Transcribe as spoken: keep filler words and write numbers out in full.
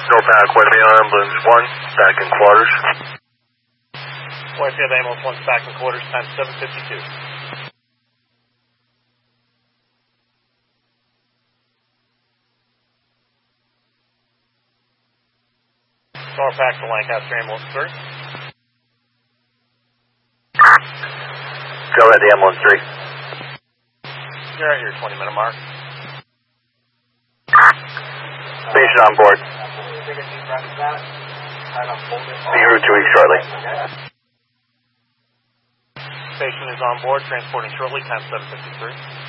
Snowpack, Whitefield Ambulance one, back in quarters. Whitefield Ambulance one, back in quarters, time seven fifty-two. Snowpack to Lancaster Ambulance three. Go ahead, Ambulance three. You're at your twenty minute mark. Patient on board. Be route to weeks shortly. Patient is on board, transporting shortly, time seven fifty-three.